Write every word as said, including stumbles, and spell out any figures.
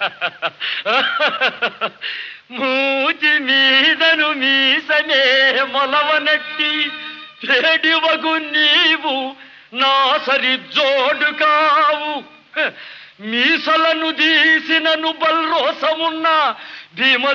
మూతి మీదను మీసనే మొలవనట్టి వేడివగు నీవు నా సరి జోడు కావు. మీసలను దీసినను బల్రోసమున్న భీమ